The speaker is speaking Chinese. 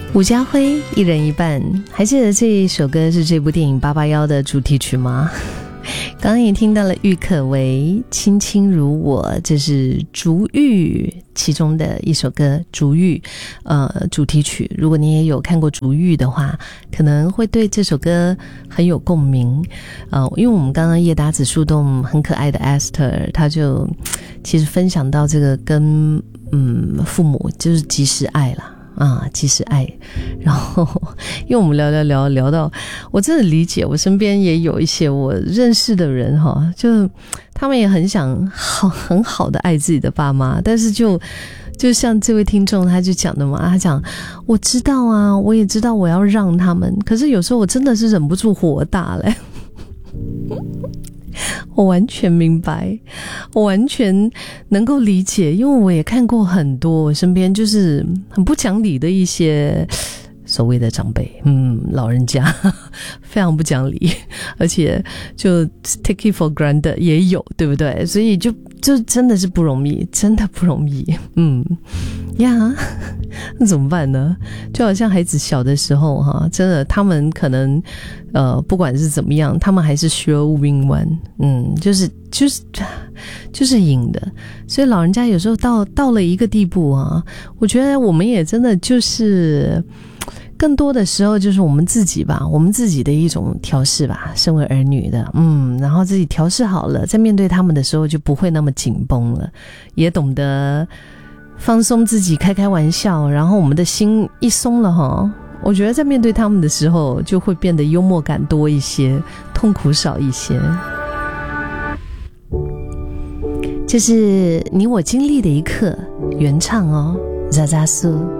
伍家辉一人一半，还记得这一首歌是这部电影881的主题曲吗？刚刚也听到了郁可唯轻轻如我，这是竹玉其中的一首歌，竹玉主题曲。如果你也有看过竹玉的话，可能会对这首歌很有共鸣。因为我们刚刚叶达子树洞很可爱的 Esther， 他就其实分享到这个跟父母就是及时爱啦。及时爱，然后因为我们聊到，我真的理解，我身边也有一些我认识的人哈，就他们也很想很好的爱自己的爸妈，但是就像这位听众他就讲的嘛，他讲我知道啊，我也知道我要让他们，可是有时候我真的是忍不住火大嘞。我完全明白，我完全能够理解，因为我也看过很多我身边就是很不讲理的一些所谓的长辈，老人家非常不讲理，而且就 take it for granted 也有，对不对？所以就真的是不容易，真的不容易。那怎么办呢？就好像孩子小的时候哈，真的他们可能不管是怎么样，他们还是 sure win one，就是赢的。所以老人家有时候到了一个地步啊，我觉得我们也真的就是更多的时候就是我们自己吧，我们自己的一种调试吧，身为儿女的，然后自己调试好了，在面对他们的时候就不会那么紧绷了，也懂得放松自己，开玩笑，然后我们的心一松了哈，我觉得在面对他们的时候就会变得幽默感多一些，痛苦少一些。这是你我经历的一刻，原唱哦，扎扎苏。